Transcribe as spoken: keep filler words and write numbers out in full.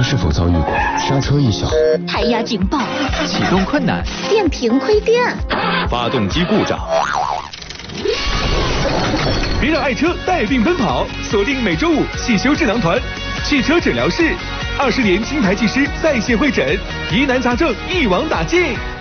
是否遭遇过刹车异响、 胎压警报、 启动困难、 电瓶亏电、 发动机故障？ 别让爱车带病奔跑，锁定每周五汽修智囊团，汽车诊疗室，二十年金牌技师在线会诊，疑难杂症一网打尽。